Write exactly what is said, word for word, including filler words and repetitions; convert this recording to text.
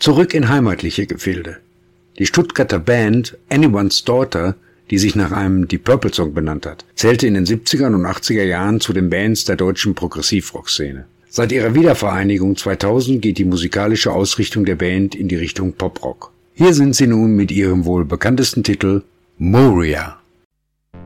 Zurück in heimatliche Gefilde. Die Stuttgarter Band Anyone's Daughter, die sich nach einem Deep Purple Song benannt hat, zählte in den siebzigern und achtziger Jahren zu den Bands der deutschen Progressivrock-Szene. Seit ihrer Wiedervereinigung zweitausend geht die musikalische Ausrichtung der Band in die Richtung Poprock. Hier sind sie nun mit ihrem wohl bekanntesten Titel Moria.